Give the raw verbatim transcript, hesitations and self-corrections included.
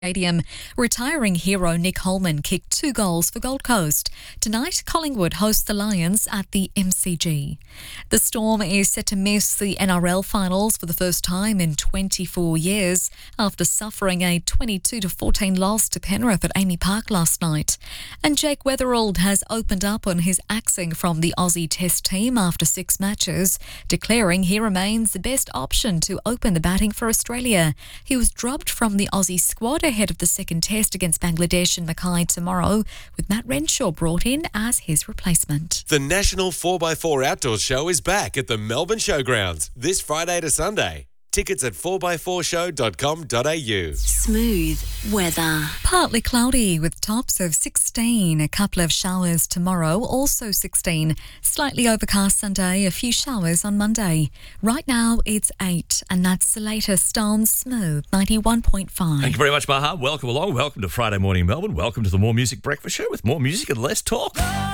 Stadium. Retiring hero Nick Holman kicked two goals for Gold Coast. Tonight, Collingwood host the Lions at the M C G. The Storm is set to miss the N R L finals for the first time in twenty-four years after suffering a twenty-two to fourteen loss to Penrith at Amy Park last night. And Jake Weatherald has opened up on his axing from the Aussie Test team after six matches, declaring he remains the best option to open the batting for Australia. He was dropped from the Aussie squad ahead of the second test against Bangladesh in Mackay tomorrow, with Matt Renshaw brought in as his replacement. The National four by four Outdoor Show is back at the Melbourne Showgrounds this Friday to Sunday. Tickets at four by four show dot com dot a u. Smooth weather. Partly cloudy with tops of sixteen. A couple of showers tomorrow, also sixteen. Slightly overcast Sunday, a few showers on Monday. Right now it's eight, and that's the latest on Smooth ninety-one point five. Thank you very much, Maha. Welcome along. Welcome to Friday Morning Melbourne. Welcome to the More Music Breakfast Show with more music and less talk.